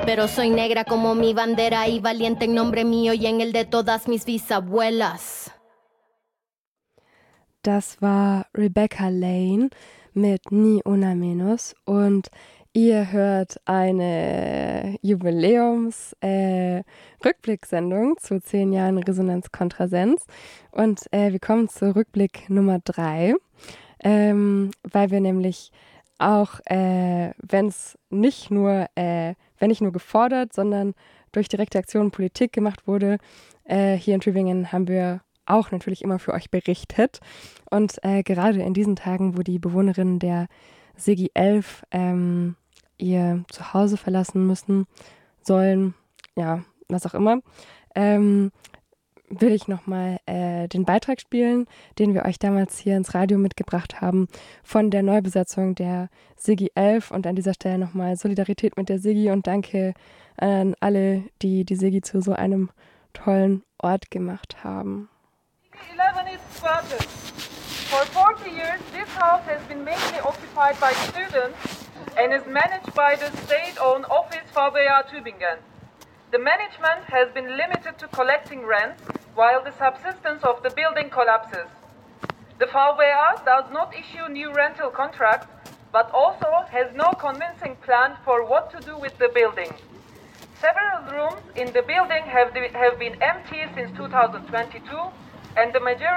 Pero soy negra como mi bandera y valiente en nombre mío y en el de todas mis bisabuelas. Das war Rebecca Lane mit Ni Una Menos und ihr hört eine Jubiläums-Rückblicksendung zu 10 Jahren Resonanz Kontrasens und wir kommen zu Rückblick Nummer 3, weil wir nämlich auch, wenn nicht nur gefordert, sondern durch direkte Aktion Politik gemacht wurde, hier in Tübingen haben wir auch natürlich immer für euch berichtet. Und gerade in diesen Tagen, wo die Bewohnerinnen der Sigi 11 ihr Zuhause verlassen müssen, sollen, ja, was auch immer, will ich nochmal den Beitrag spielen, den wir euch damals hier ins Radio mitgebracht haben, von der Neubesetzung der Sigi 11. Und an dieser Stelle nochmal Solidarität mit der Sigi und danke an alle, die die Sigi zu so einem tollen Ort gemacht haben. 11 is Spartan. For 40 years, this house has been mainly occupied by students and is managed by the state-owned office VBA Tübingen. The management has been limited to collecting rent while the subsistence of the building collapses. The VBA does not issue new rental contracts, but also has no convincing plan for what to do with the building. Several rooms in the building have been empty since 2022, and the majority